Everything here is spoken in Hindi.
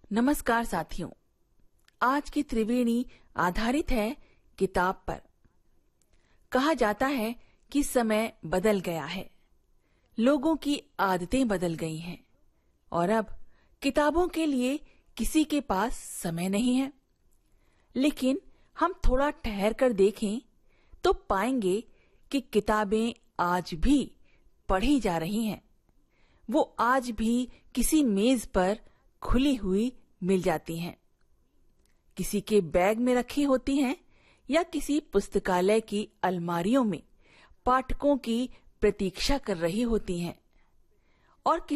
नमस्कार साथियों, आज की त्रिवेणी आधारित है किताब पर। कहा जाता है कि समय बदल गया है, लोगों की आदतें बदल गई हैं और अब किताबों के लिए किसी के पास समय नहीं है। लेकिन हम थोड़ा ठहर कर देखें तो पाएंगे कि किताबें आज भी पढ़ी जा रही हैं। वो आज भी किसी मेज पर खुली हुई मिल जाती हैं, किसी के बैग में रखी होती हैं या किसी पुस्तकालय की अलमारियों में पाठकों की प्रतीक्षा कर रही होती हैं। और